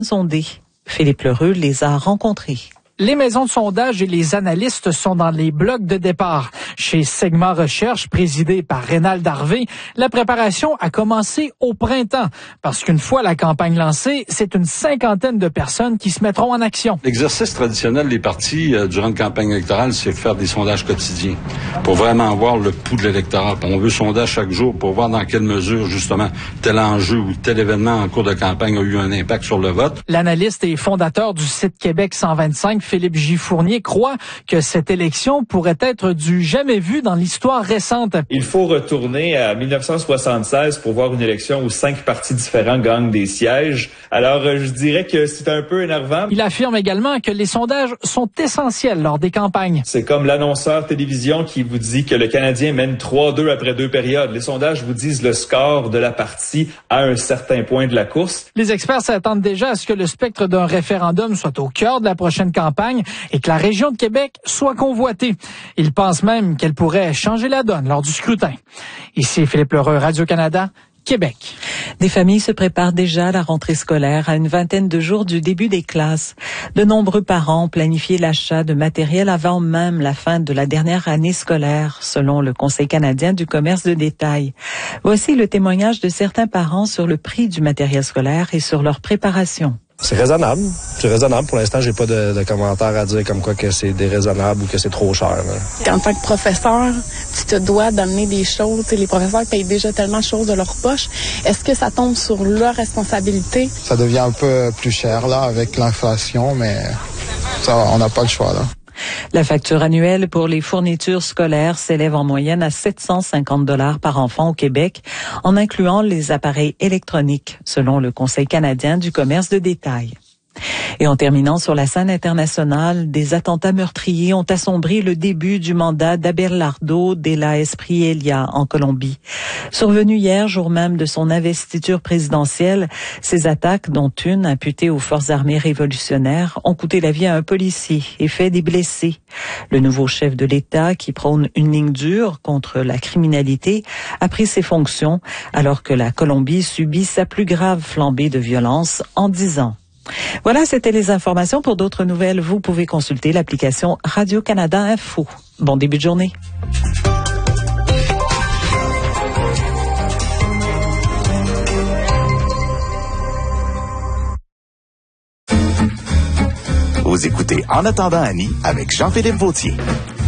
sondées. Philippe Lheureux les a rencontrés. Les maisons de sondage et les analystes sont dans les blocs de départ. Chez Segma Recherche, présidé par Rénald Harvey, la préparation a commencé au printemps. Parce qu'une fois la campagne lancée, c'est une 50aine de personnes qui se mettront en action. L'exercice traditionnel des partis durant une campagne électorale, c'est faire des sondages quotidiens pour vraiment voir le pouls de l'électorat. On veut sonder chaque jour pour voir dans quelle mesure, justement, tel enjeu ou tel événement en cours de campagne a eu un impact sur le vote. L'analyste et fondateur du site Québec 125, Philippe J. Fournier, croit que cette élection pourrait être du jamais vu dans l'histoire récente. Il faut retourner à 1976 pour voir une élection où 5 partis différents gagnent des sièges. Alors, je dirais que c'est un peu énervant. Il affirme également que les sondages sont essentiels lors des campagnes. C'est comme l'annonceur télévision qui vous dit que le Canadien mène 3-2 après 2 périodes. Les sondages vous disent le score de la partie à un certain point de la course. Les experts s'attendent déjà à ce que le spectre d'un référendum soit au cœur de la prochaine campagne et que la région de Québec soit convoitée. Ils pensent même qu'elle pourrait changer la donne lors du scrutin. Ici Philippe Lheureux, Radio-Canada, Québec. Des familles se préparent déjà à la rentrée scolaire à une vingtaine de jours du début des classes. De nombreux parents ont planifié l'achat de matériel avant même la fin de la dernière année scolaire, selon le Conseil canadien du commerce de détail. Voici le témoignage de certains parents sur le prix du matériel scolaire et sur leur préparation. C'est raisonnable. C'est raisonnable. Pour l'instant, j'ai pas de commentaires à dire comme quoi que c'est déraisonnable ou que c'est trop cher. En tant que professeur, tu te dois d'amener des choses. Les professeurs payent déjà tellement de choses de leur poche. Est-ce que ça tombe sur leur responsabilité? Ça devient un peu plus cher là avec l'inflation, mais ça, on n'a pas le choix là. La facture annuelle pour les fournitures scolaires s'élève en moyenne à 750 $ par enfant au Québec, en incluant les appareils électroniques, selon le Conseil canadien du commerce de détail. Et en terminant sur la scène internationale, des attentats meurtriers ont assombri le début du mandat d'Abelardo Della Espriella en Colombie. Survenu hier, jour même de son investiture présidentielle, ces attaques, dont une imputée aux forces armées révolutionnaires, ont coûté la vie à un policier et fait des blessés. Le nouveau chef de l'État, qui prône une ligne dure contre la criminalité, a pris ses fonctions alors que la Colombie subit sa plus grave flambée de violence en 10 ans. Voilà, c'était les informations. Pour d'autres nouvelles, vous pouvez consulter l'application Radio-Canada Info. Bon début de journée. Vous écoutez En attendant Annie avec Jean-Philippe Vautier.